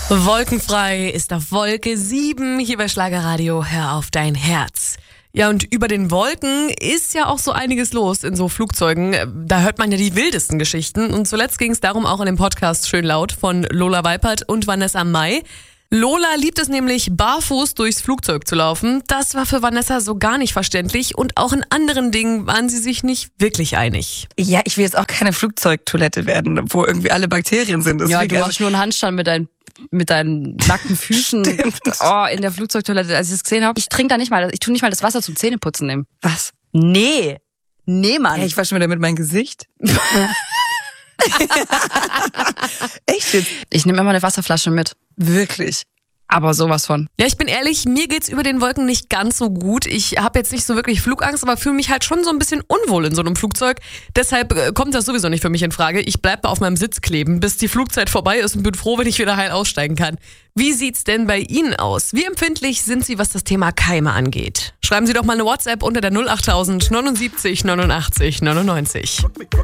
Wolkenfrei ist auf Wolke 7 hier bei Schlagerradio. Hör auf dein Herz. Ja, und über den Wolken ist ja auch so einiges los in so Flugzeugen. Da hört man ja die wildesten Geschichten. Und zuletzt ging es darum auch in dem Podcast Schön laut von Lola Weipert und Vanessa Mai. Lola liebt es nämlich, barfuß durchs Flugzeug zu laufen. Das war für Vanessa so gar nicht verständlich. Und auch in anderen Dingen waren sie sich nicht wirklich einig. Ja, ich will jetzt auch keine Flugzeugtoilette werden, wo irgendwie alle Bakterien sind. Ja, du machst nur einen Handstand mit deinen nackten Füßen in der Flugzeugtoilette, als ich das gesehen habe. Ich tue nicht mal das Wasser zum Zähneputzen nehmen. Was? Nee, Mann. Hey, ich wasche mir damit mein Gesicht. Echt jetzt? Ich nehme immer eine Wasserflasche mit. Wirklich? Aber sowas von. Ja, ich bin ehrlich, mir geht's über den Wolken nicht ganz so gut. Ich habe jetzt nicht so wirklich Flugangst, aber fühle mich halt schon so ein bisschen unwohl in so einem Flugzeug. Deshalb kommt das sowieso nicht für mich in Frage. Ich bleib auf meinem Sitz kleben, bis die Flugzeit vorbei ist und bin froh, wenn ich wieder heil aussteigen kann. Wie sieht's denn bei Ihnen aus? Wie empfindlich sind Sie, was das Thema Keime angeht? Schreiben Sie doch mal eine WhatsApp unter der 08000 79 89 99.